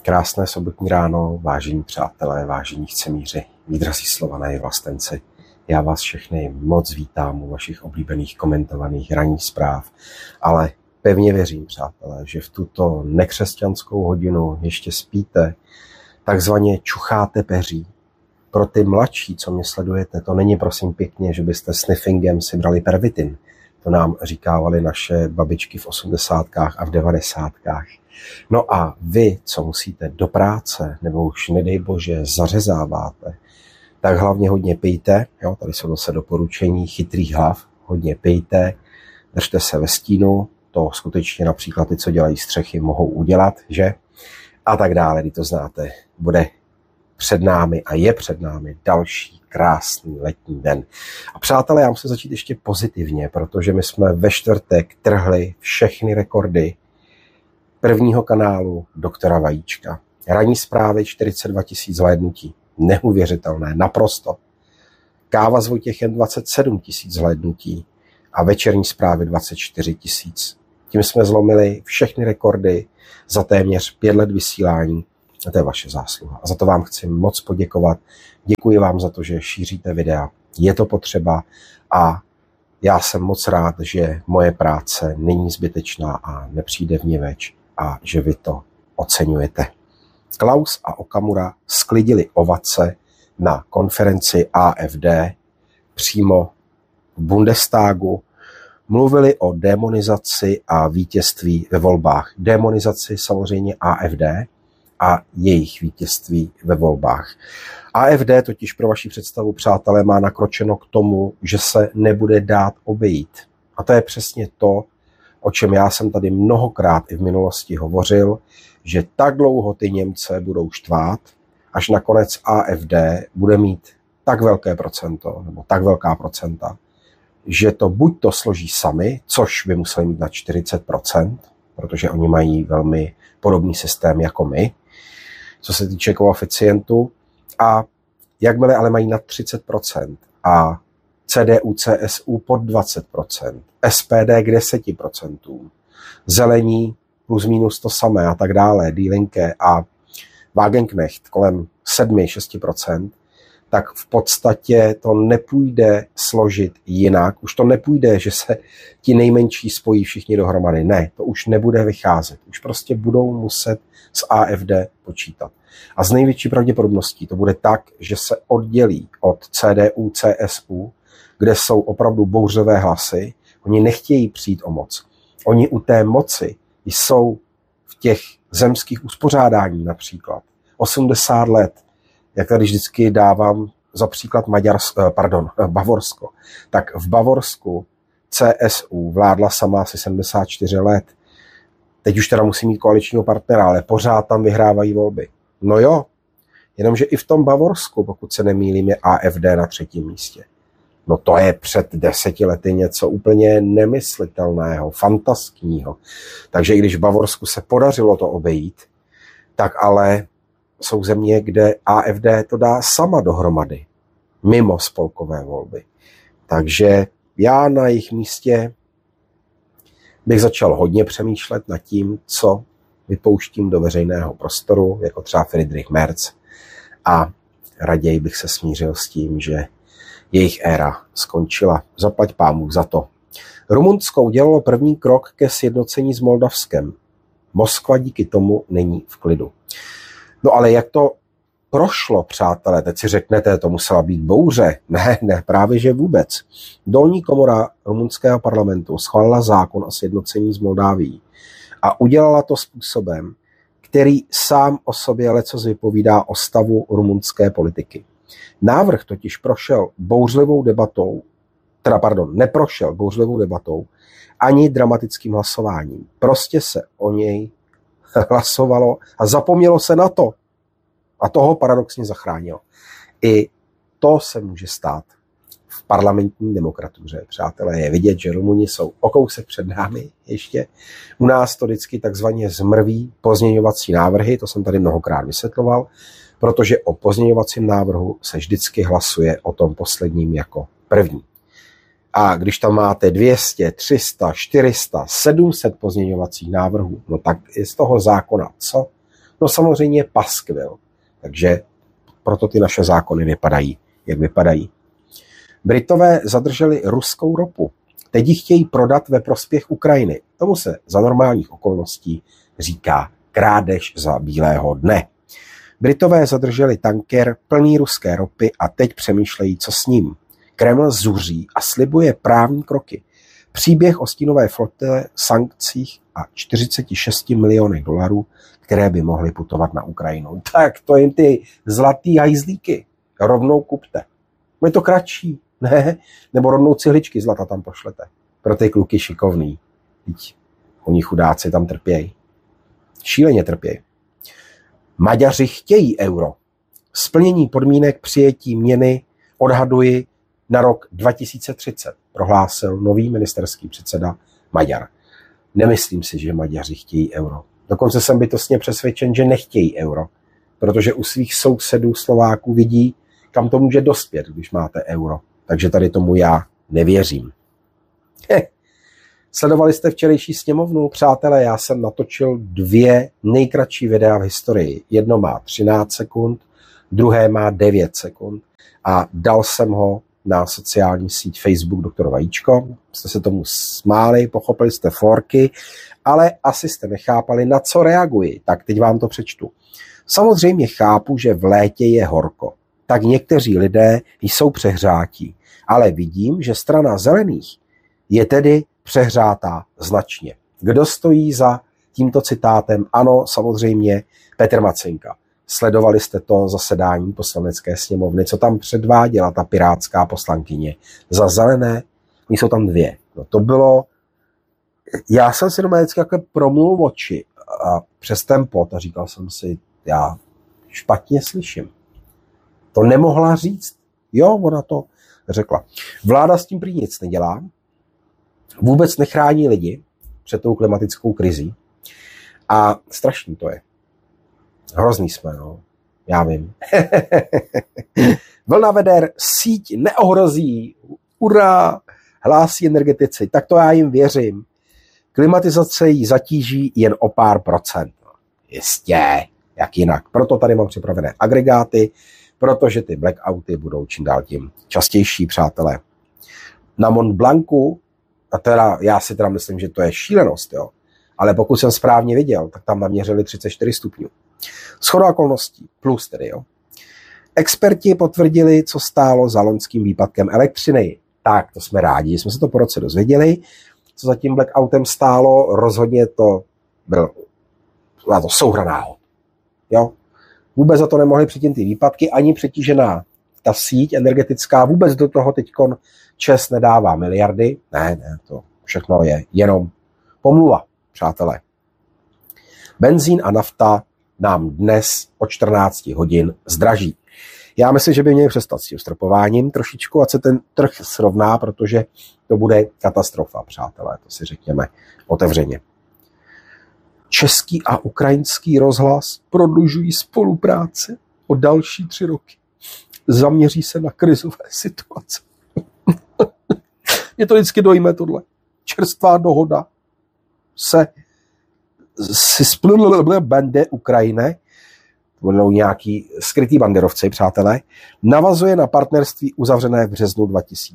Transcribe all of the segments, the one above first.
Krásné sobotní ráno, vážení přátelé, vážení chcemíři, výdrazí Slované i vlastenci. Já vás všechny moc vítám u vašich oblíbených komentovaných ranních zpráv, ale pevně věřím, přátelé, že v tuto nekřesťanskou hodinu ještě spíte, takzvaně čucháte peří. Pro ty mladší, co mě sledujete, to není prosím pěkně, že byste sniffingem si brali pervitin. To nám říkávaly naše babičky v 80. a v 90. No a vy, co musíte do práce, nebo už nedej bože zařezáváte, tak hlavně hodně pijte, jo, tady jsou zase doporučení chytrých hlav, hodně pijte, držte se ve stínu, to skutečně například ty, co dělají střechy, mohou udělat, že? A tak dále, kdy to znáte, bude před námi a je před námi další krásný letní den. A přátelé, já musím začít ještě pozitivně, protože my jsme ve čtvrtek trhli všechny rekordy prvního kanálu doktora Vajíčka. Ranní zprávy 42 000 zhlédnutí. Neuvěřitelné, naprosto. Káva s Vojtěchem 27 000 zhlédnutí a večerní zprávy 24 000. Tím jsme zlomili všechny rekordy za téměř 5 let vysílání. A to je vaše zásluha. A za to vám chci moc poděkovat. Děkuji vám za to, že šíříte videa. Je to potřeba a já jsem moc rád, že moje práce není zbytečná a nepřijde vniveč a že vy to oceňujete. Klaus a Okamura sklidili ovace na konferenci AfD přímo v Bundestagu. Mluvili o demonizaci a vítězství ve volbách. Demonizaci samozřejmě AfD a jejich vítězství ve volbách. AfD totiž pro vaši představu, přátelé, má nakročeno k tomu, že se nebude dát obejít. A to je přesně to, o čem já jsem tady mnohokrát i v minulosti hovořil, že tak dlouho ty Němce budou štvát, až nakonec AfD bude mít tak velké procento, nebo tak velká procenta, že to buď to složí sami, což by museli mít na 40%, protože oni mají velmi podobný systém jako my, co se týče koeficientu, a jakmile ale mají na 30% a CDU, CSU pod 20%, SPD k 10%, zelení plus minus to samé a tak dále, Die Linke a Wagenknecht kolem 7-6%, tak v podstatě to nepůjde složit jinak. Už to nepůjde, že se ti nejmenší spojí všichni dohromady. Ne, to už nebude vycházet. Už prostě budou muset s AfD počítat. A z největší pravděpodobností to bude tak, že se oddělí od CDU, CSU, kde jsou opravdu bouřlivé hlasy. Oni nechtějí přijít o moc. Oni u té moci jsou v těch zemských uspořádání například 80 let, jak tady vždycky dávám za příklad Bavorsko, tak v Bavorsku CSU vládla sama asi 74 let. Teď už teda musí mít koaličního partnera, ale pořád tam vyhrávají volby. No jo, jenomže i v tom Bavorsku, pokud se nemýlím, je AfD na 3. místě. No to je před 10 lety něco úplně nemyslitelného, fantaskního. Takže i když v Bavorsku se podařilo to obejít, tak ale jsou země, kde AfD to dá sama dohromady, mimo spolkové volby. Takže já na jejich místě bych začal hodně přemýšlet nad tím, co vypouštím do veřejného prostoru, jako třeba Friedrich Merz, a raději bych se smířil s tím, že jejich éra skončila. Zaplať pánbůh za to. Rumunsko udělalo první krok ke sjednocení s Moldavskem. Moskva díky tomu není v klidu. No ale jak to prošlo, přátelé? Teď si řeknete, to musela být bouře. Ne, právě že vůbec. Dolní komora rumunského parlamentu schválila zákon o sjednocení s Moldávií a udělala to způsobem, který sám o sobě lecos vypovídá o stavu rumunské politiky. Návrh totiž neprošel bouřlivou debatou ani dramatickým hlasováním. Prostě se o něj hlasovalo a zapomnělo se na to. A toho paradoxně zachránilo. I to se může stát v parlamentní demokratuře. Přátelé, je vidět, že Rumuni jsou o kousek před námi ještě. U nás to vždycky takzvaně zmrví pozměňovací návrhy, to jsem tady mnohokrát vysvětloval, protože o pozměňovacím návrhu se vždycky hlasuje o tom posledním jako první. A když tam máte 200, 300, 400, 700 pozměňovacích návrhů, no tak je z toho zákona co? No samozřejmě paskvil. Takže proto ty naše zákony vypadají, jak vypadají. Britové zadrželi ruskou ropu. Teď ji chtějí prodat ve prospěch Ukrajiny. Tomu se za normálních okolností říká krádež za bílého dne. Britové zadrželi tanker plný ruské ropy a teď přemýšlejí, co s ním. Kreml zuří a slibuje právní kroky. Příběh o stínové flotile, sankcích a 46 milionech dolarů, které by mohly putovat na Ukrajinu. Tak to jen ty zlatý hajzlíky rovnou kupte. Je to kratší, ne? Nebo rovnou cihličky zlata tam pošlete. Pro ty kluky šikovný. Teď oni chudáci tam trpějí. Šíleně trpějí. Maďaři chtějí euro. Splnění podmínek přijetí měny odhaduji na rok 2030, prohlásil nový ministerský předseda Maďar. Nemyslím si, že Maďaři chtějí euro. Dokonce jsem bytostně přesvědčen, že nechtějí euro, protože u svých sousedů Slováků vidí, kam to může dospět, když máte euro. Takže tady tomu já nevěřím. Sledovali jste včerejší sněmovnu, přátelé, já jsem natočil 2 nejkratší videa v historii. Jedno má 13 sekund, druhé má 9 sekund a dal jsem ho na sociální síť Facebook Doktor Vajíčko. Jste se tomu smáli, pochopili jste forky, ale asi jste nechápali, na co reaguji. Tak teď vám to přečtu. Samozřejmě chápu, že v létě je horko. Tak někteří lidé jsou přehřátí, ale vidím, že strana zelených je tedy přehřátá značně. Kdo stojí za tímto citátem? Ano, samozřejmě Petr Macinka. Sledovali jste to zasedání Poslanecké sněmovny, co tam předváděla ta pirátská poslankyně. Za zelené, oni jsou tam 2. No to bylo, já jsem si doma vždycky takhle promlul oči a přes ten pot a říkal jsem si, já špatně slyším. To nemohla říct. Jo, ona to řekla. Vláda s tím prý nic nedělá, vůbec nechrání lidi před tou klimatickou krizí a strašný to je. Hrozný jsme, no. Já vím. Vlna veder síť neohrozí. Ura, hlásí energetici. Tak to já jim věřím. Klimatizace ji zatíží jen o pár procent. Jistě, jak jinak. Proto tady mám připravené agregáty, protože ty blackouty budou čím dál tím častější, přátelé. Na Mont Blancu, a teda já si teda myslím, že to je šílenost, jo. Ale pokud jsem správně viděl, tak tam naměřili 34 stupňů. Shodou okolností, plus tedy, jo. Experti potvrdili, co stálo za loňským výpadkem elektřiny. Tak, to jsme rádi, jsme se to po roce dozvěděli. Co za tím blackoutem stálo, rozhodně to byla to souhra náhod. Jo. Vůbec za to nemohli předtím ty výpadky, ani přetížená ta síť energetická, vůbec do toho teďkon ČEZ nedává miliardy. Ne, to všechno je jenom pomluva, přátelé. Benzín a nafta nám dnes od 14 hodin zdraží. Já myslím, že by měli přestat s tím stropováním trošičku, ať se ten trh srovná, protože to bude katastrofa, přátelé, to si řekněme otevřeně. Český a ukrajinský rozhlas prodlužují spolupráci o další 3 roky. Zaměří se na krizové situace. Mě to vždycky dojme tohle. Čerstvá dohoda se splnul bande Ukrajiny, budou nějaký skrytý banderovci, přátelé, navazuje na partnerství uzavřené v březnu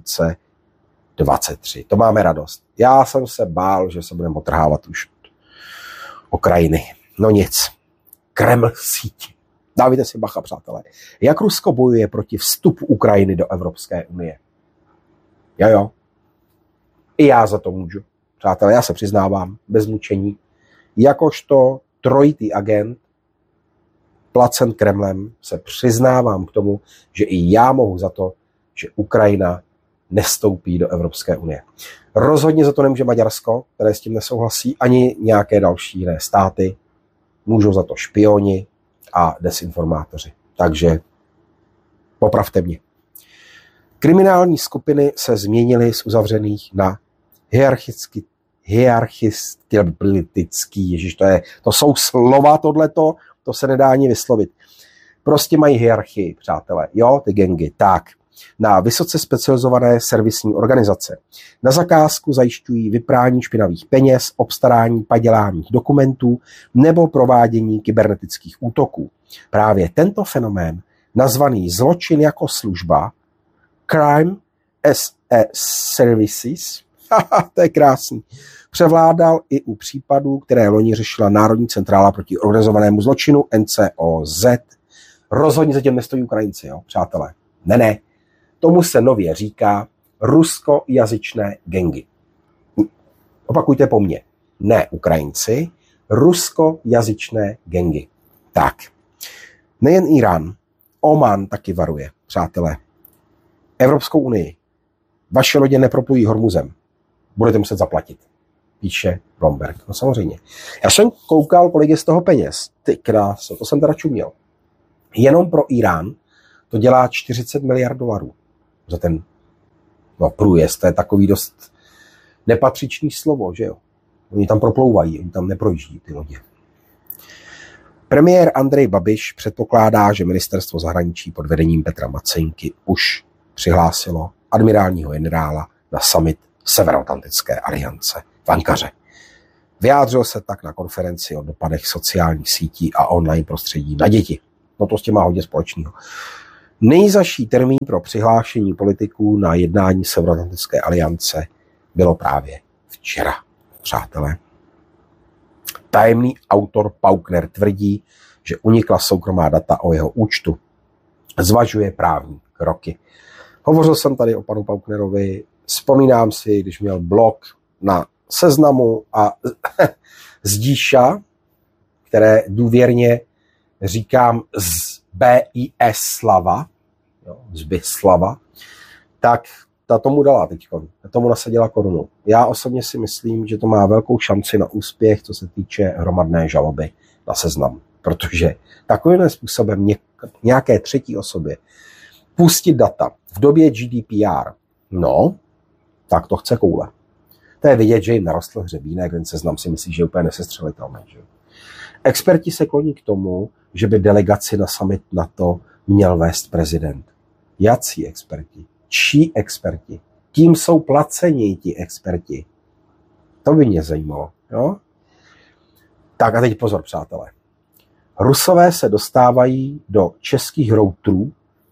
2023. To máme radost. Já jsem se bál, že se budeme otrhávat už od Ukrajiny. No nic. Kreml síť. Dávajte si bacha, přátelé. Jak Rusko bojuje proti vstupu Ukrajiny do Evropské unie? Jo. I já za to můžu. Přátelé, já se přiznávám, bez mučení, jakožto trojitý agent, placen Kremlem, se přiznávám k tomu, že i já mohu za to, že Ukrajina nestoupí do Evropské unie. Rozhodně za to nemůže Maďarsko, které s tím nesouhlasí, ani nějaké další jiné státy. Můžou za to špioni a desinformátoři. Takže popravte mě. Kriminální skupiny se změnily z uzavřených na hierarchistický, ježiš, to jsou slova tohleto, to se nedá ani vyslovit. Prostě mají hierarchii, přátelé, jo, ty gangy, tak. na vysoce specializované servisní organizace. Na zakázku zajišťují vyprání špinavých peněz, obstarání padělaných dokumentů nebo provádění kybernetických útoků. Právě tento fenomén, nazvaný zločin jako služba, crime as a services, to je krásný, převládal i u případů, které loni řešila Národní centrála proti organizovanému zločinu NCOZ. Rozhodně za tím nestojí Ukrajinci, jo, přátelé. Ne. Tomu se nově říká ruskojazyčné gangy. Opakujte po mně. Ne Ukrajinci, ruskojazyčné gangy. Tak. Nejen Irán, Oman taky varuje, přátelé. Evropskou unii. Vaše lodě neproplují Hormuzem. Budete muset zaplatit. Píše Bloomberg. No samozřejmě. Já jsem koukal, kolik je z toho peněz. Ty kráso, to jsem teda čuměl. Jenom pro Irán to dělá 40 miliard dolarů. Za ten průjezd, to je takový dost nepatřičný slovo, že jo. Oni tam proplouvají, oni tam neprojíždí ty lodě. Premiér Andrej Babiš předpokládá, že ministerstvo zahraničí pod vedením Petra Maceňky už přihlásilo admirálního generála na summit Severoatlantické aliance v Ankaře. Vyjádřil se tak na konferenci o dopadech sociálních sítí a online prostředí na děti. No to s tím má hodně společného. Nejzazší termín pro přihlášení politiků na jednání Severoatlantické aliance bylo právě včera, přátelé. Tajemný autor Paukner tvrdí, že unikla soukromá data o jeho účtu. Zvažuje právní kroky. Hovořil jsem tady o panu Pauknerovi, vzpomínám si, když měl blog na Seznamu a zdíša, které důvěrně říkám z BIS Slava, z Bislava, tak ta tomu dala teďko, tomu nasadila korunu. Já osobně si myslím, že to má velkou šanci na úspěch, co se týče hromadné žaloby na Seznam, protože takovým způsobem nějaké třetí osobě pustit data v době GDPR, no, tak to chce koule. To je vidět, že jim narostl hřebínek, ten Seznam si myslí, že je úplně nesestřelitelný. Že? Experti se kloní k tomu, že by delegaci na summit NATO měl vést prezident. Jací experti? Čí experti? Kým jsou placeni ti experti? To by mě zajímalo. Jo? Tak a teď pozor, přátelé. Rusové se dostávají do českých routerů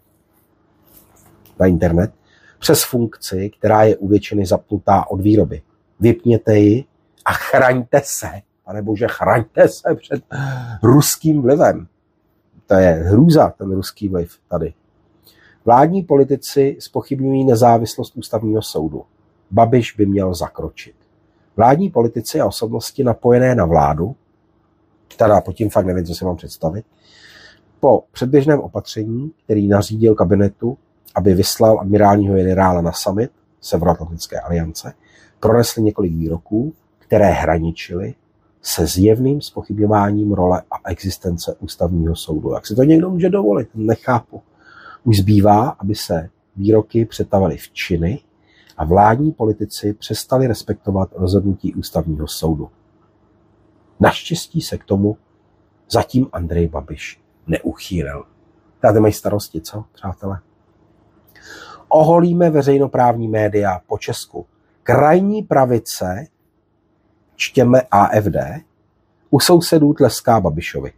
na internet přes funkci, která je u většiny zapnutá od výroby. Vypněte ji a chraňte se. Pane bože, chraňte se před ruským vlivem. To je hrůza, ten ruský vliv tady. Vládní politici zpochybňují nezávislost ústavního soudu. Babiš by měl zakročit. Vládní politici a osobnosti napojené na vládu, teda pod tím fakt nevím, co si mám představit, po předběžném opatření, který nařídil kabinetu, aby vyslal admirálního generála na summit Severoatlantické aliance, pronesli několik výroků, které hraničily se zjevným zpochybňováním role a existence ústavního soudu. Jak si to někdo může dovolit? Nechápu. Už zbývá, aby se výroky přetavily v činy a vládní politici přestali respektovat rozhodnutí ústavního soudu. Naštěstí se k tomu zatím Andrej Babiš neuchýlil. Tady mají starosti, co, přátelé? Oholíme veřejnoprávní média po Česku. Krajní pravice, čtěme AFD, u sousedů tleská Babišovi.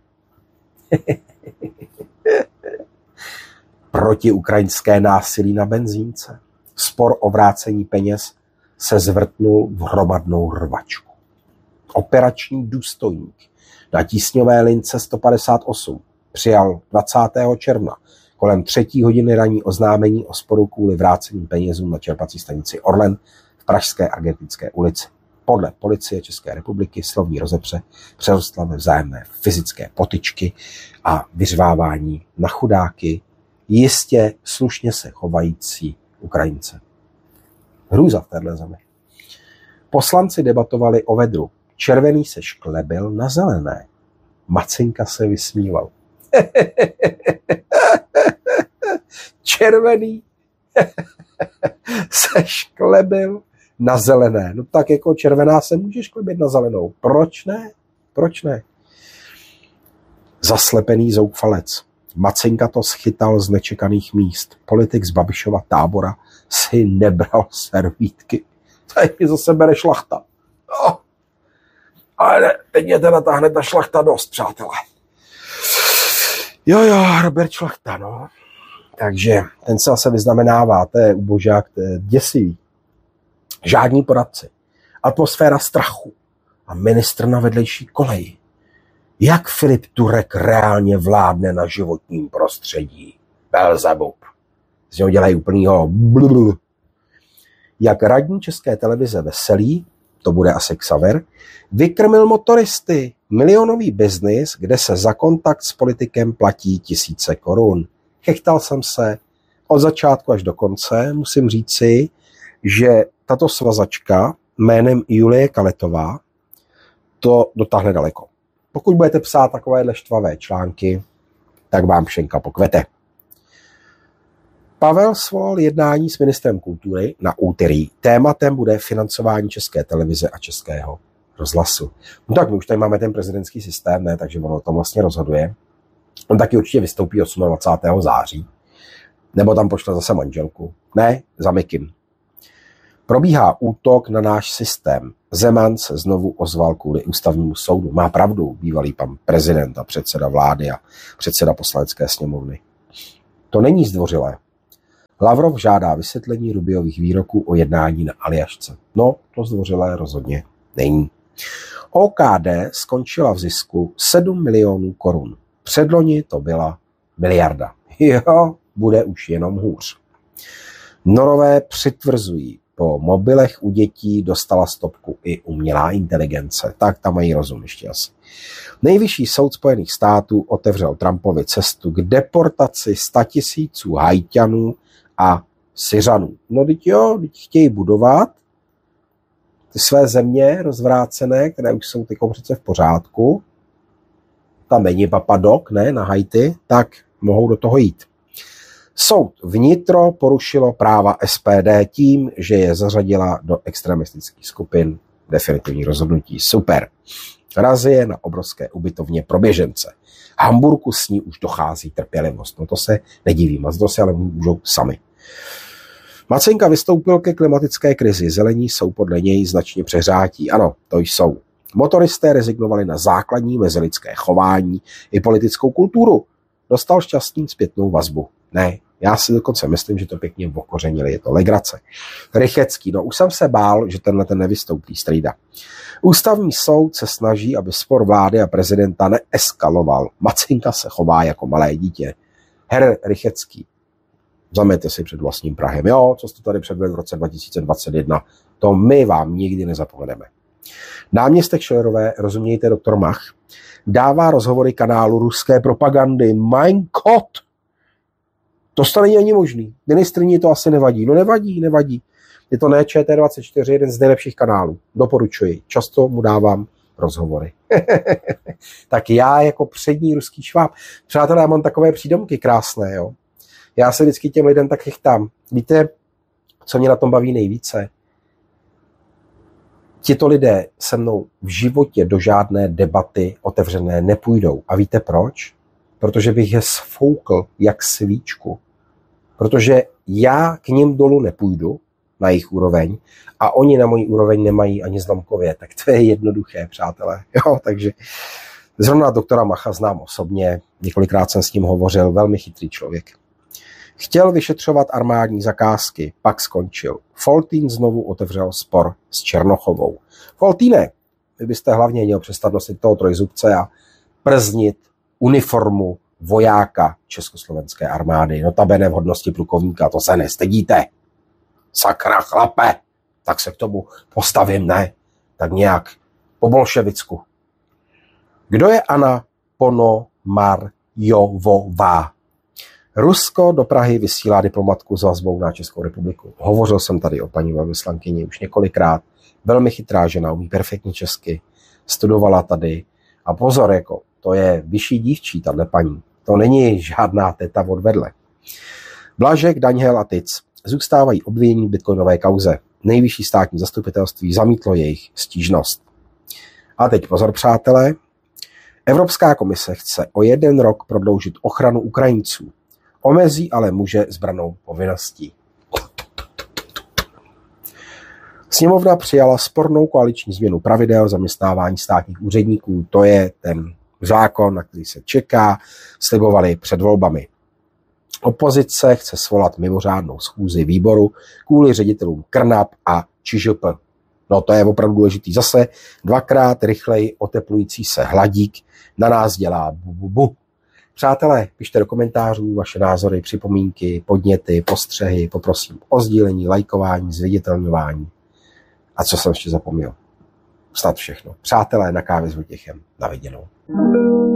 Protiukrajinské násilí na benzínce. Spor o vrácení peněz se zvrtnul v hromadnou rvačku. Operační důstojník na tísňové lince 158 přijal 20. června kolem 3. hodiny ranní oznámení o sporu kvůli vrácení penězům na čerpací stanici Orlen v pražské Argentinské ulici. Podle policie České republiky slovní rozepře přerostla ve vzájemné fyzické potyčky a vyřvávání na chudáky jistě slušně se chovající Ukrajince. Hrůza v téhle zemi. Poslanci debatovali o vedru. Červený se šklebil na zelené. Macinka se vysmíval. Červený se šklebil na zelené. No tak jako červená se může šklebit na zelenou. Proč ne? Proč ne? Zaslepený zoufalec. Macinka to schytal z nečekaných míst. Politik z Babišova tábora si nebral servítky. Tady mi zase bere šlachta. No. Ale teď mě teda táhne ta šlachta dost, přátelé. Jo, Robert Šlachta, no. Takže ten se zase vyznamenává, to je ubožák, to je děsivý. Žádní poradci. Atmosféra strachu a ministr na vedlejší koleji. Jak Filip Turek reálně vládne na životním prostředí? Belzebub. Z něho dělají úplnýho blbl. Jak radní České televize Veselý, to bude asi Xaver, vykrmil motoristy. Milionový biznis, kde se za kontakt s politikem platí tisíce korun. Chechtal jsem se od začátku až do konce. Musím říci, že tato svazačka jménem Julie Kaletová to dotáhne daleko. Pokud budete psát takovéhle štvavé články, tak vám pšenka pokvete. Pavel svolal jednání s ministrem kultury na úterý. Tématem bude financování České televize a Českého rozhlasu. No tak my už tady máme ten prezidentský systém, ne, takže ono to vlastně rozhoduje. On taky určitě vystoupí 28. září. Nebo tam pošle zase manželku. Ne, za Mikim. Probíhá útok na náš systém. Zeman se znovu ozval kvůli ústavnímu soudu. Má pravdu bývalý pan prezident a předseda vlády a předseda poslanecké sněmovny. To není zdvořilé. Lavrov žádá vysvětlení Rubiových výroků o jednání na Aljašce. No, to zdvořilé rozhodně není. OKD skončila v zisku 7 milionů korun. Předloni to byla miliarda. Jo, bude už jenom hůř. Norové přitvrzují. Po mobilech u dětí dostala stopku i umělá inteligence. Tak tam mají rozum ještě asi. Nejvyšší soud Spojených států otevřel Trumpovi cestu k deportaci 100 000 Haiťanů a Syřanů. No teď jo, teď chtějí budovat ty své země rozvrácené, které už jsou teď přece v pořádku. Tam není papadok, ne, na Haiti, tak mohou do toho jít. Soud vnitro porušilo práva SPD tím, že je zařadila do extremistických skupin. Definitivní rozhodnutí. Super. Razie na obrovské ubytovně pro běžence. Hamburku s ní už dochází trpělivost. No to se nedivím, a to si ale můžou sami. Macinka vystoupil ke klimatické krizi. Zelení jsou podle něj značně přehřátí. Ano, to jsou. Motoristé rezignovali na základní mezilidské chování i politickou kulturu. Dostal šťastný zpětnou vazbu. Ne, já si dokonce myslím, že to pěkně okořenili, je to legrace. Rychecký, no už jsem se bál, že tenhle ten nevystoupí strejda. Ústavní soud se snaží, aby spor vlády a prezidenta neeskaloval. Macinka se chová jako malé dítě. Herr Rychecký, zamějte si před vlastním prahem. Jo, co jste tady předvedl v roce 2021, to my vám nikdy nezapomeneme. Náměstek Schillerové, rozumějte doktor Mach, dává rozhovory kanálu ruské propagandy. Mein Gott! To není ani možný. Ministryni to asi nevadí. No nevadí. Je to ne ČT24, jeden z nejlepších kanálů. Doporučuji. Často mu dávám rozhovory. Tak já jako přední ruský šváb. Přátelé, já mám takové přídomky krásné, jo. Já se vždycky těm lidem tak chytám. Víte, co mě na tom baví nejvíce? Tito lidé se mnou v životě do žádné debaty otevřené nepůjdou. A víte proč? Protože bych je sfoukl jak svíčku. Protože já k nim dolů nepůjdu na jejich úroveň a oni na mojí úroveň nemají ani zlomkově. Tak to je jednoduché, přátelé. Jo, takže zrovna doktora Macha znám osobně, několikrát jsem s ním hovořil, velmi chytrý člověk. Chtěl vyšetřovat armádní zakázky, pak skončil. Foltín znovu otevřel spor s Černochovou. Foltíne, vy byste hlavně měl přestat nosit toho trojzubce a prznit uniformu vojáka Československé armády. Notabene v hodnosti plukovníka, to se nestydíte. Sakra chlape, tak se k tomu postavím, ne? Tak nějak po bolševicku. Kdo je Anna Ponomarjovová? Rusko do Prahy vysílá diplomatku s vazbou na Českou republiku. Hovořil jsem tady o paní velvyslankyni už několikrát. Velmi chytrá žena, umí perfektně česky. Studovala tady. A pozor, jako, to je vyšší dívčí, tahle paní. To není žádná teta odvedle. Blažek, Daňhel a Tic zůstávají obvinění v bitcoinové kauze. Nejvyšší státní zastupitelství zamítlo jejich stížnost. A teď pozor, přátelé. Evropská komise chce o 1 rok prodloužit ochranu Ukrajinců. Omezí ale muže s brannou povinností. Sněmovna přijala spornou koaliční změnu pravidel zaměstnávání státních úředníků. To je ten zákon, na který se čeká, slibovali před volbami. Opozice chce svolat mimořádnou schůzi výboru kvůli ředitelům KRNAP a ČŽP. No to je opravdu důležitý. Zase 2krát rychleji oteplující se hladík na nás dělá bu. Přátelé, pište do komentářů vaše názory, připomínky, podněty, postřehy, poprosím o sdílení, lajkování, zviditelňování. A co jsem ještě zapomněl? Snad všechno. Přátelé, na kávě s Vojtěchem. Na viděnou.